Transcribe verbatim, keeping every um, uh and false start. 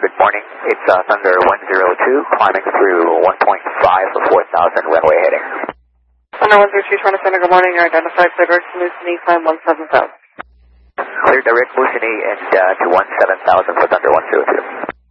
good morning. It's uh, Thunder one zero two, climbing through one point five for four thousand, runway heading. Thunder one zero two, trying to Center, good morning. You're identified, clear direct Moosonee, climb one seven thousand. Clear direct Moosonee and uh, to one seven thousand for Thunder one zero two.